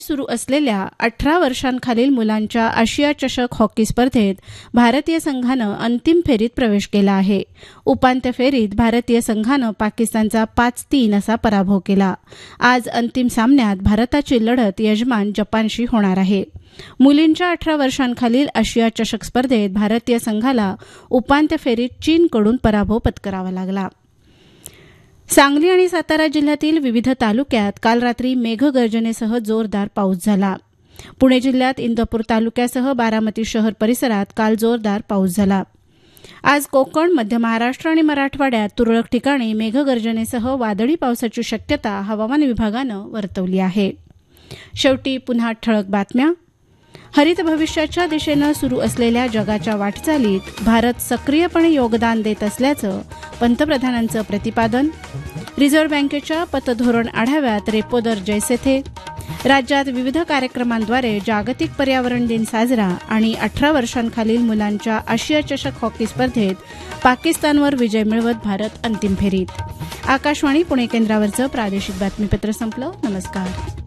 सुरू असलेल्या 18 वर्षांखालील मुलांच्या आशिया चषक हॉकी स्पर्धेत भारतीय संघानं अंतिम फेरीत प्रवेश केला आहे. उपांत्य फेरीत भारतीय संघानं पाकिस्तानचा 5-3 असा पराभव केला. आज अंतिम सामन्यात भारताची लढत यजमान जपानशी होणार आहे. मुलींच्या 18 वर्षांखालील आशिया चषक स्पर्धेत भारतीय संघाला उपांत्य फेरीत चीनकडून पराभव पत्करावा लागला. सांगली आणि सातारा जिल्ह्यातील विविध तालुक्यात काल रात्री मेघगर्जनेसह जोरदार पाऊस झाला. पुणे जिल्ह्यात इंदापूर तालुक्यासह बारामती शहर परिसरात काल जोरदार पाऊस झाला. आज कोकण, मध्य महाराष्ट्र आणि मराठवाड्यात तुरळक ठिकाणी मेघगर्जनेसह वादळी पावसाची शक्यता हवामान विभागानं वर्तवली आहे. शेवटी पुन्हा ठळक बातम्या. हरित भविष्याच्या दिशेनं सुरू असलेल्या जगाच्या वाटचालीत भारत सक्रियपणे योगदान देत असल्याचं पंतप्रधानांचं प्रतिपादन. रिझर्व्ह बँकेच्या पतधोरण आढाव्यात रेपो दर जैसे थे. राज्यात विविध कार्यक्रमांद्वारे जागतिक पर्यावरण दिन साजरा आणि 18 वर्षांखालील मुलांच्या आशिया चषक हॉकी स्पर्धेत पाकिस्तानवर विजय मिळवत भारत अंतिम फेरीत. आकाशवाणी पुणे केंद्रावरचं प्रादेशिक बातमीपत्र संपलं. नमस्कार.